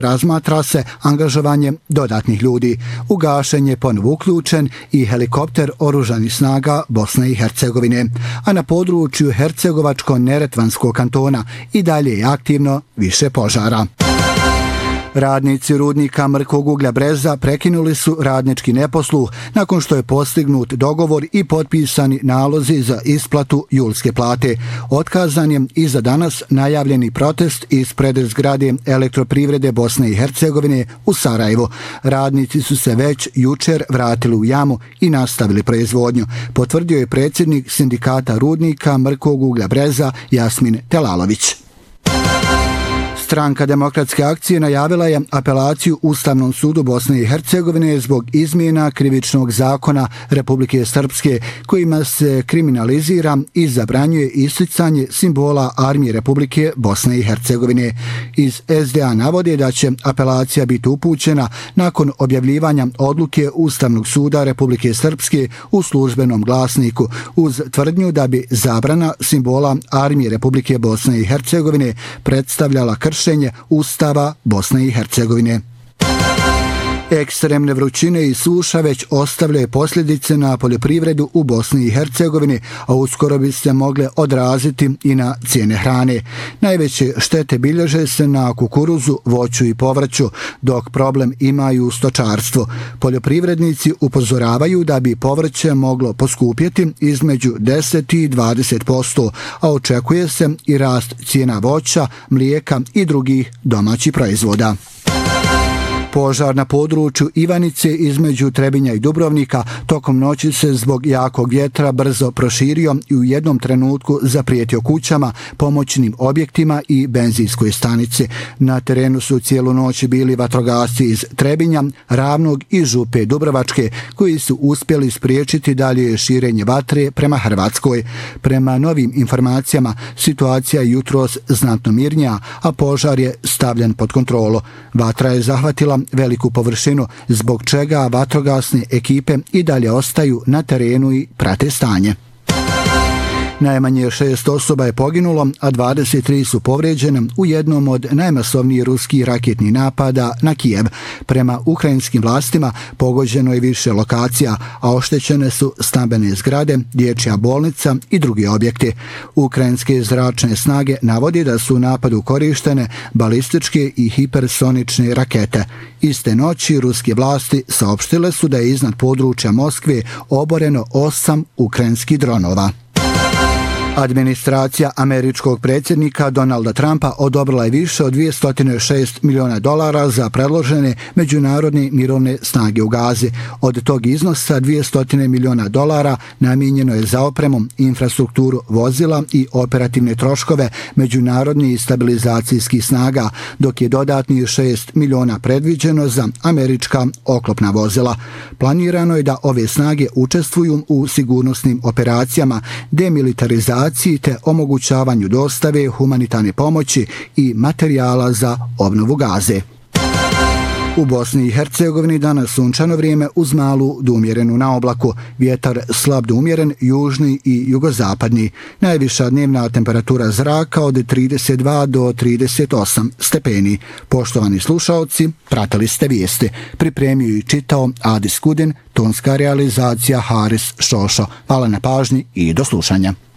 Razmatra se angažovanje dodatnih ljudi. U gašenje je ponovo uključen i helikopter oružanih snaga Bosne i Hercegovine, a na području Hercegovačko-Neretvanskog kantona i dalje je aktivno više požara. Radnici rudnika mrkog uglja Breza prekinuli su radnički neposluh nakon što je postignut dogovor i potpisani nalozi za isplatu julske plate. Otkazan je i za danas najavljeni protest ispred zgrade Elektroprivrede Bosne i Hercegovine u Sarajevu. Radnici su se već jučer vratili u jamu i nastavili proizvodnju, potvrdio je predsjednik sindikata rudnika mrkog uglja Breza Jasmin Telalović. Stranka Demokratske akcije najavila je apelaciju Ustavnom sudu Bosne i Hercegovine zbog izmjena krivičnog zakona Republike Srpske kojima se kriminalizira i zabranjuje isticanje simbola Armije Republike Bosne i Hercegovine. Iz SDA navode da će apelacija biti upućena nakon objavljivanja odluke Ustavnog suda Republike Srpske u službenom glasniku uz tvrdnju da bi zabrana simbola Armije Republike Bosne i Hercegovine predstavljala kršenje Ustava Bosne i Hercegovine. Ekstremne vrućine i suša već ostavljaju posljedice na poljoprivredu u Bosni i Hercegovini, a uskoro bi se mogle odraziti i na cijene hrane. Najveće štete bilježe se na kukuruzu, voću i povrću, dok problem imaju u stočarstvu. Poljoprivrednici upozoravaju da bi povrće moglo poskupjeti između 10 i 20%, a očekuje se i rast cijena voća, mlijeka i drugih domaćih proizvoda. Požar na području Ivanice između Trebinja i Dubrovnika tokom noći se zbog jakog vjetra brzo proširio i u jednom trenutku zaprijetio kućama, pomoćnim objektima i benzinskoj stanici. Na terenu su cijelu noć bili vatrogasci iz Trebinja, Ravnog i Župe Dubrovačke koji su uspjeli spriječiti dalje širenje vatre prema Hrvatskoj. Prema novim informacijama situacija je jutros znatno mirnija, a požar je stavljen pod kontrolu. Vatra je zahvatila veliku površinu, zbog čega vatrogasne ekipe i dalje ostaju na terenu i prate stanje. Najmanje 6 osoba je poginulo, a 23 su povrijeđene u jednom od najmasovnijih ruskih raketnih napada na Kijev. Prema ukrajinskim vlastima pogođeno je više lokacija, a oštećene su stambene zgrade, dječja bolnica i drugi objekti. Ukrajinske zračne snage navodi da su u napadu korištene balističke i hipersonične rakete. Iste noći ruske vlasti saopštile su da je iznad područja Moskve oboreno 8 ukrajinskih dronova. Administracija američkog predsjednika Donalda Trumpa odobrila je više od $206 miliona za predložene međunarodne mirovne snage u Gazi. Od tog iznosa $200 miliona namijenjeno je za opremu, infrastrukturu vozila i operativne troškove međunarodnih stabilizacijskih snaga, dok je dodatnih $6 miliona predviđeno za američka oklopna vozila. Planirano je da ove snage učestvuju u sigurnosnim operacijama, demilitarizaciji te omogućavanju dostave humanitarne pomoći i materijala za obnovu Gaze. U Bosni i Hercegovini danas sunčano vrijeme uz malu do umjerenu na oblaku. Vjetar slab do umjeren, južni i jugozapadni. Najviša dnevna temperatura zraka od 32 do 38 stepeni. Poštovani slušaoci, pratili ste vijesti. Pripremio i čitao Adis Kudin, tonska realizacija Haris Šošo. Hvala na pažnji i do slušanja.